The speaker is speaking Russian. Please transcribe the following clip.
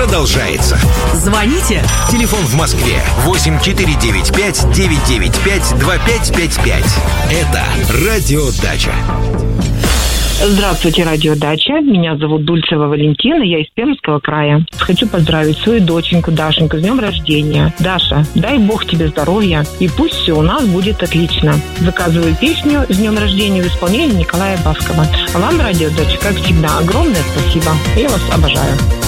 продолжается. Звоните. Телефон в Москве 8495-995-2555. Это «Радио Дача». Здравствуйте, Радио Дача. Меня зовут Дульцева Валентина, я из Пермского края. Хочу поздравить свою доченьку Дашеньку с днем рождения. Даша, дай Бог тебе здоровья, и пусть все у нас будет отлично. Заказываю песню с днем рождения в исполнении Николая Баскова. А вам, Радио Дача, как всегда, огромное спасибо. Я вас обожаю.